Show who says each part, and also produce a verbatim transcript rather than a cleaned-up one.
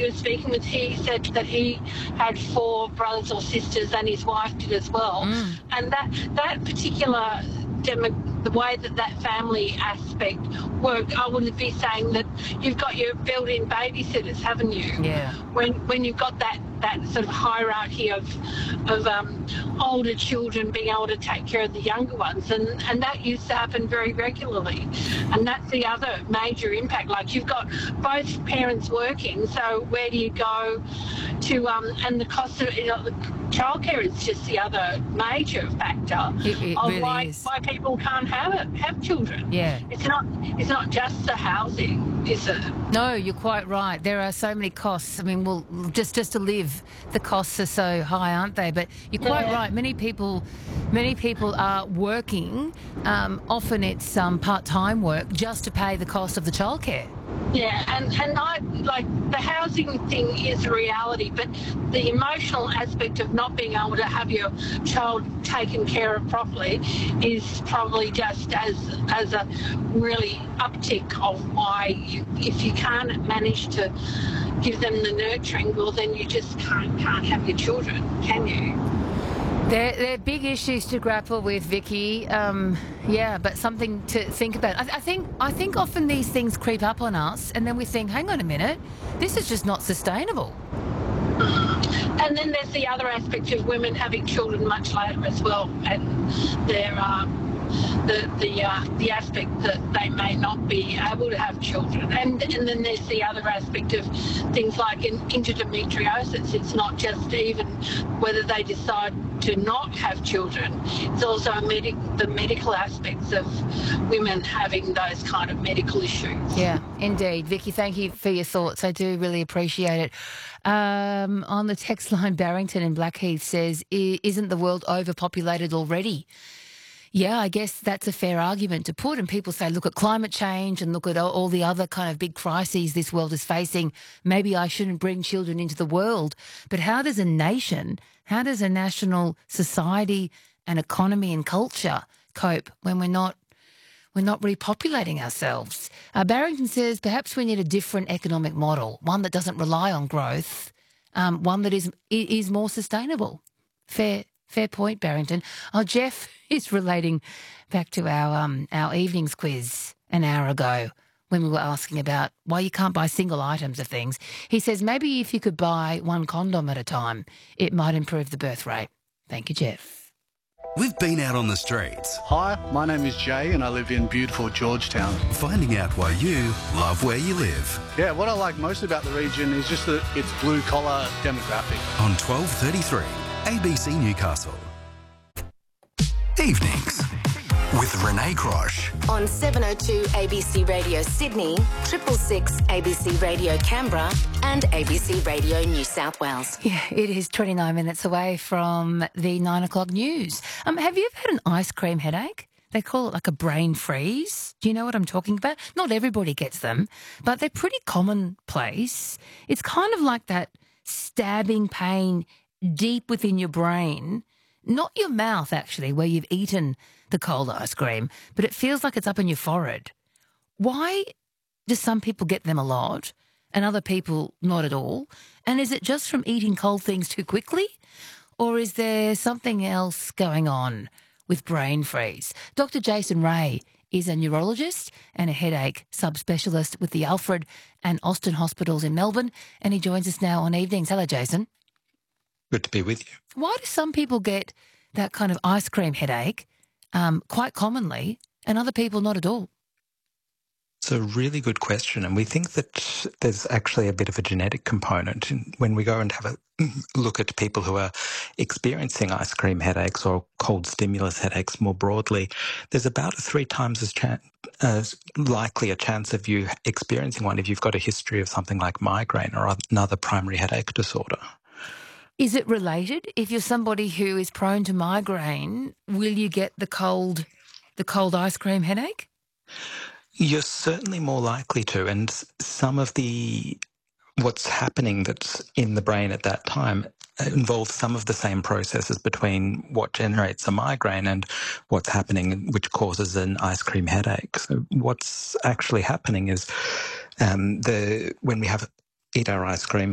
Speaker 1: you were speaking with, he said that he had four brothers or sisters and his wife did as well.
Speaker 2: Mm.
Speaker 1: And that, that particular demo, the way that that family aspect worked, I would be saying that you've got your built-in babysitters, haven't you?
Speaker 2: Yeah.
Speaker 1: When when you've got that, that sort of hierarchy of of um, older children being able to take care of the younger ones, and, and that used to happen very regularly. And that's the other major impact. Like, you've got both parents working, so where do you go to, um, and the cost of, you know, the childcare is just the other major factor
Speaker 2: It, it
Speaker 1: of
Speaker 2: really
Speaker 1: why,
Speaker 2: is.
Speaker 1: why people can't have it, have children.
Speaker 2: Yeah.
Speaker 1: It's not it's not just the housing, is it?
Speaker 2: No, you're quite right. There are so many costs. I mean, well, just just to live, the costs are so high, aren't they? But you're quite
Speaker 1: Yeah.
Speaker 2: right. Many people, many people are working. Um, often it's um, part-time work just to pay the cost of the childcare.
Speaker 1: Yeah, and, and I, like, the housing thing is a reality, but the emotional aspect of not being able to have your child taken care of properly is probably just as as a really uptick of why you, if you can't manage to give them the nurturing, well, then you just can't, can't have your children, can you?
Speaker 2: They're, they're big issues to grapple with, Vicky. Um, yeah, but something to think about. I, I think I think often these things creep up on us, and then we think, hang on a minute, this is just not sustainable.
Speaker 1: And then there's the other aspect of women having children much later as well, and their um, the the uh, the aspect that they may not be able to have children, and and then there's the other aspect of things like in, endometriosis. It's not just even whether they decide to not have children. It's also a medic, the medical aspects of women having those kind of medical issues.
Speaker 2: Yeah, indeed. Vicky, thank you for your thoughts. I do really appreciate it. Um, on the text line, Barrington in Blackheath says, "I- isn't the world overpopulated already?" Yeah, I guess that's a fair argument to put. And people say, look at climate change and look at all all the other kind of big crises this world is facing. Maybe I shouldn't bring children into the world. But how does a nation, how does a national society and economy and culture cope when we're not we're not repopulating ourselves? Uh, Barrington says perhaps we need a different economic model, one that doesn't rely on growth, um, one that is i- is more sustainable. Fair fair point, Barrington. Oh, Jeff is relating back to our um, our evenings quiz an hour ago when we were asking about why you can't buy single items of things. He says maybe if you could buy one condom at a time, it might improve the birth rate. Thank you, Jeff.
Speaker 3: We've been out on the streets,
Speaker 4: Hi, my name is Jay and I live in beautiful Georgetown.
Speaker 3: finding out why you love where you live.
Speaker 4: Yeah, what I like most about the region is just that it's blue-collar demographic.
Speaker 3: On twelve thirty-three, A B C Newcastle. Evenings with Renee Crosh.
Speaker 5: On seven oh two A B C Radio Sydney, triple six A B C Radio Canberra and A B C Radio New South Wales.
Speaker 2: Yeah, it is twenty-nine minutes away from the nine o'clock news. Um, have you ever had an ice cream headache? They call it like a brain freeze. Do you know what I'm talking about? Not everybody gets them, but they're pretty commonplace. It's kind of like that stabbing pain deep within your brain, not your mouth actually, where you've eaten the cold ice cream, but it feels like it's up in your forehead. Why do some people get them a lot and other people not at all? And is it just from eating cold things too quickly? Or is there something else going on with brain freeze? Doctor Jason Ray is a neurologist and a headache subspecialist with the Alfred and Austin Hospitals in Melbourne, and he joins us now on Evenings. Hello, Jason.
Speaker 6: Good to be with you.
Speaker 2: Why do some people get that kind of ice cream headache um, quite commonly and other people not at all?
Speaker 6: It's a really good question, and we think that there's actually a bit of a genetic component. And when we go and have a look at people who are experiencing ice cream headaches or cold stimulus headaches more broadly, there's about a three times as, chan- as likely a chance of you experiencing one if you've got a history of something like migraine or another primary headache disorder.
Speaker 2: Is it related? If you're somebody who is prone to migraine, will you get the cold, the cold ice cream headache?
Speaker 6: You're certainly more likely to, and some of the what's happening that's in the brain at that time involves some of the same processes between what generates a migraine and what's happening, which causes an ice cream headache. So what's actually happening is um, the when we have eat our ice cream,